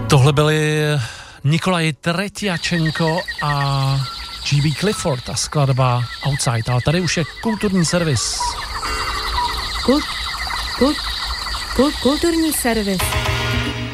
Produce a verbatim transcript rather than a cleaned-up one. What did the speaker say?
Tohle byli Nikolaj Tretiačenko a G B Clifford a skladba Outside, ale tady už je kulturní servis. Kult, kult, kult, kulturní servis.